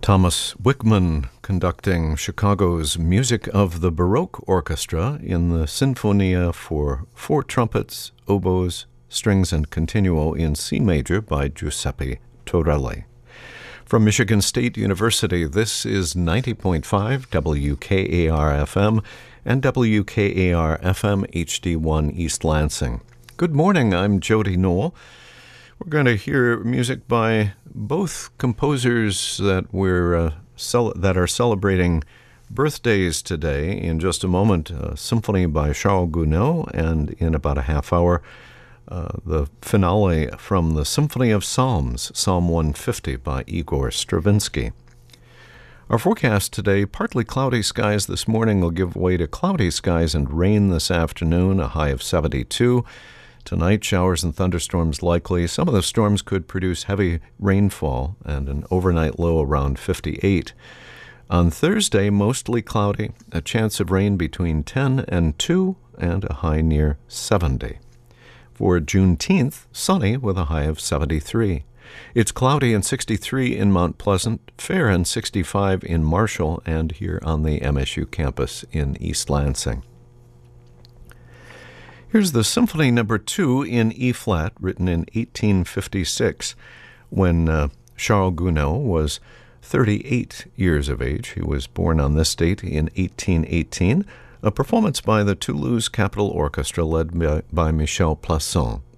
Thomas Wickman conducting Chicago's Music of the Baroque Orchestra in the Sinfonia for four trumpets, oboes, strings, and continuo in C major by Giuseppe Torelli. From Michigan State University, this is 90.5 WKAR-FM and WKAR-FM HD1 East Lansing. Good morning, I'm Jody Knoll. We're going to hear music by both composers that that are celebrating birthdays today. In just a moment, a symphony by Charles Gounod, and in about a half hour, the finale from the Symphony of Psalms, Psalm 150 by Igor Stravinsky. Our forecast today, partly cloudy skies this morning will give way to cloudy skies and rain this afternoon, a high of 72. Tonight, showers and thunderstorms likely. Some of the storms could produce heavy rainfall and an overnight low around 58. On Thursday, mostly cloudy, a chance of rain between 10 and 2, and a high near 70. For Juneteenth, sunny with a high of 73. It's cloudy and 63 in Mount Pleasant, fair and 65 in Marshall, and here on the MSU campus in East Lansing. Here's the Symphony No. 2 in E-flat, written in 1856, when Charles Gounod was 38 years of age. He was born on this date in 1818, a performance by the Toulouse Capitol Orchestra led by Michel Plasson.